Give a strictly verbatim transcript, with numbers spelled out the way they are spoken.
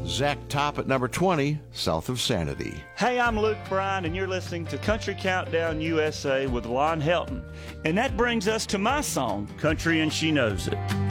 Zach Top at number twenty, South of Sanity. Hey, I'm Luke Bryan, and you're listening to Country Countdown U S A with Lon Helton. And that brings us to my song, Country and She Knows It.